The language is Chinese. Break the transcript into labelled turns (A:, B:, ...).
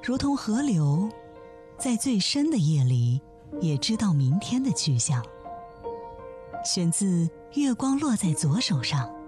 A: 如同河流，在最深的夜里也知道明天的去向。选自《月光落在左手上》。